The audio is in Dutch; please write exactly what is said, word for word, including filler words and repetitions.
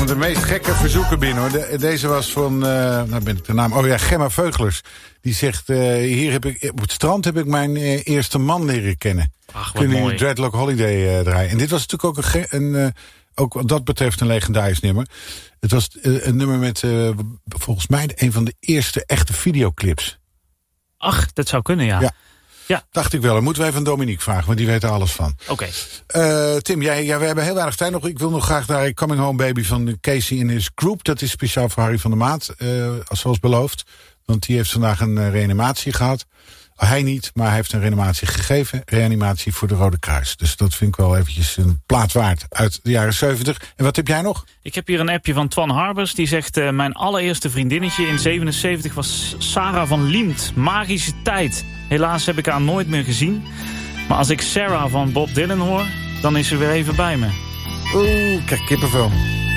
de meest gekke verzoeken binnen, hoor. De, deze was van, uh, nou ben ik de naam... Oh ja, Gemma Veuglers. Die zegt, uh, hier heb ik, op het strand heb ik mijn uh, eerste man leren kennen. Ach, wat Kunnen mooi. jullie Dreadlock Holiday uh, draaien. En dit was natuurlijk ook, een, een, uh, ook wat dat betreft een legendarisch nummer. Het was uh, een nummer met, uh, volgens mij, een van de eerste echte videoclips. Ach, dat zou kunnen, ja. Ja. Ja. Dacht ik wel. Dan moeten we even aan Dominique vragen, want die weet er alles van. Oké. Okay. Uh, Tim, jij, ja, we hebben heel weinig tijd nog. Ik wil nog graag naar Coming Home Baby van Casey in his Group. Dat is speciaal voor Harry van der Maat, uh, zoals beloofd. Want die heeft vandaag een uh, reanimatie gehad. Hij niet, maar hij heeft een reanimatie gegeven. Reanimatie voor de Rode Kruis. Dus dat vind ik wel eventjes een plaat waard uit de jaren zeventig. En wat heb jij nog? Ik heb hier een appje van Twan Harbers. Die zegt, uh, mijn allereerste vriendinnetje in zevenenzeventig was Sarah van Liemt. Magische tijd. Helaas heb ik haar nooit meer gezien. Maar als ik Sarah van Bob Dylan hoor, dan is ze weer even bij me. Oeh, kijk, kippenvel.